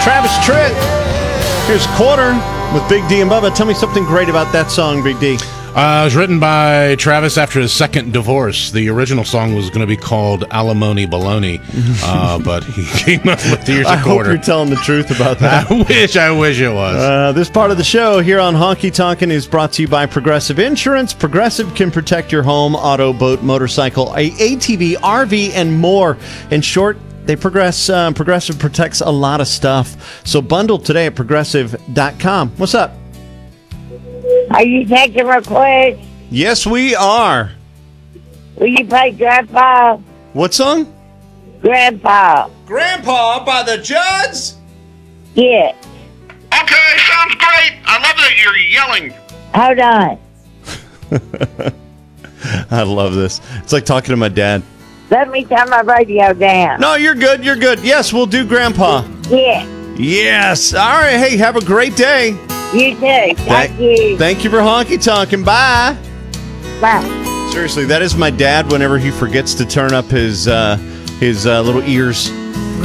Travis Tritt. Here's Quarter with Big D and Bubba. Tell me something great about that song, Big D. It was written by Travis after his second divorce. The original song was going to be called Alimony Baloney, but he came up with Here's a I hope Quarter. you're telling the truth about that. I wish it was. This part of the show here on Honky Tonkin' is brought to you by Progressive Insurance. Progressive can protect your home, auto, boat, motorcycle, ATV, RV, and more. In short, Progressive protects a lot of stuff. So bundle today at progressive.com. What's up? Are you taking requests? Yes, we are. Will you play Grandpa? What song? Grandpa. Grandpa by the Judds? Yeah. Okay, sounds great. I love that you're yelling. Hold on. I love this. It's like talking to my dad. Let me turn my radio down. No, you're good. You're good. Yes, we'll do Grandpa. Yeah. Yes. All right. Hey, have a great day. You too. Thank you. Thank you for honky tonkin'. Bye. Bye. Seriously, that is my dad whenever he forgets to turn up his little ears.